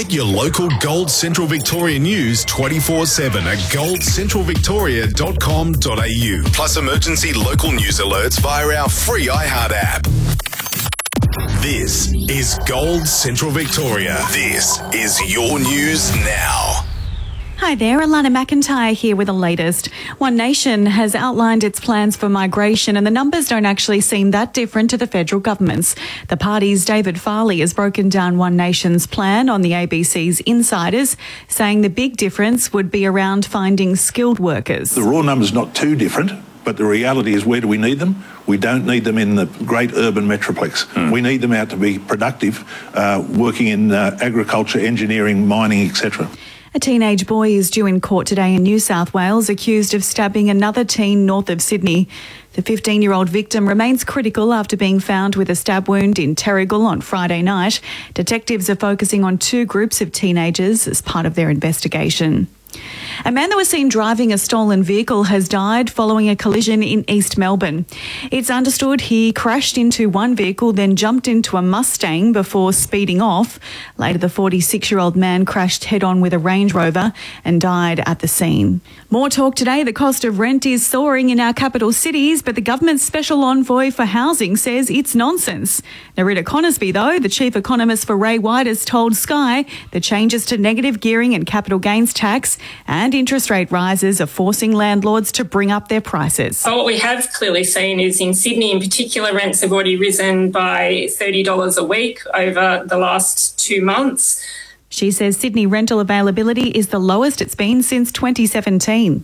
Get your local Gold Central Victoria news 24/7 at goldcentralvictoria.com.au. Plus emergency local news alerts via our free iHeart app. This is Gold Central Victoria. This is your news now. Hi there, Alana McIntyre here with the latest. One Nation has outlined its plans for migration and the numbers don't actually seem that different to the federal government's. The party's David Farley has broken down One Nation's plan on the ABC's Insiders, saying the big difference would be around finding skilled workers. The raw number's not too different, but the reality is, where do we need them? We don't need them in the great urban metroplex. We need them out to be productive, working in agriculture, engineering, mining, etc. A teenage boy is due in court today in New South Wales, accused of stabbing another teen north of Sydney. The 15-year-old victim remains critical after being found with a stab wound in Terrigal on Friday night. Detectives are focusing on two groups of teenagers as part of their investigation. A man that was seen driving a stolen vehicle has died following a collision in East Melbourne. It's understood he crashed into one vehicle, then jumped into a Mustang before speeding off. Later, the 46-year-old man crashed head-on with a Range Rover and died at the scene. More talk today. The cost of rent is soaring in our capital cities, but the government's special envoy for housing says it's nonsense. Nerita Conisby, though, the chief economist for Ray White, has told Sky the changes to negative gearing and capital gains tax and interest rate rises are forcing landlords to bring up their prices. So what we have clearly seen is in Sydney in particular, rents have already risen by $30 a week over the last 2 months. She says Sydney rental availability is the lowest it's been since 2017.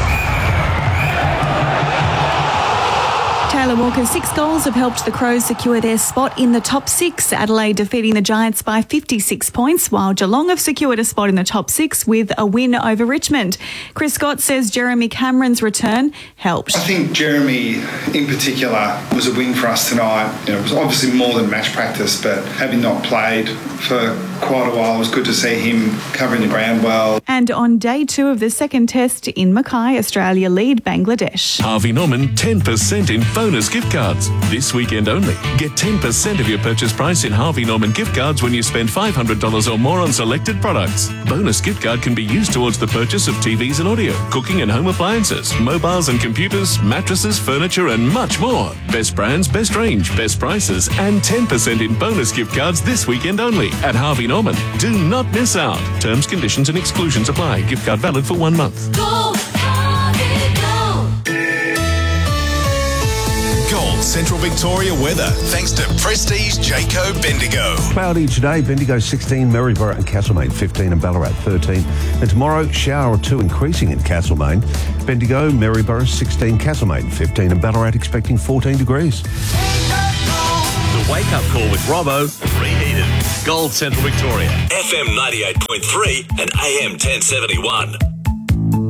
Taylor Walker's 6 goals have helped the Crows secure their spot in the top 6. Adelaide defeating the Giants by 56 points, while Geelong have secured a spot in the top 6 with a win over Richmond. Chris Scott says Jeremy Cameron's return helped. I think Jeremy in particular was a win for us tonight. It was obviously more than match practice, but having not played for quite a while, it was good to see him covering the ground well. And on day 2 of the second test in Mackay, Australia lead Bangladesh. Harvey Norman 10% in bonus gift cards. This weekend only. Get 10% of your purchase price in Harvey Norman gift cards when you spend $500 or more on selected products. Bonus gift card can be used towards the purchase of TVs and audio, cooking and home appliances, mobiles and computers, mattresses, furniture and much more. Best brands, best range, best prices and 10% in bonus gift cards this weekend only at Harvey Norman. Do not miss out. Terms, conditions and exclusions apply. Gift card valid for 1 month. Gold Central Victoria weather, thanks to Prestige Jayco Bendigo. Cloudy today, Bendigo 16, Maryborough and Castlemaine 15 and Ballarat 13. And tomorrow, shower or 2 increasing in Castlemaine. Bendigo, Maryborough 16, Castlemaine 15 and Ballarat expecting 14 degrees. The Wake Up Call with Robbo, reheated. Gold Central Victoria. FM 98.3 and AM 1071.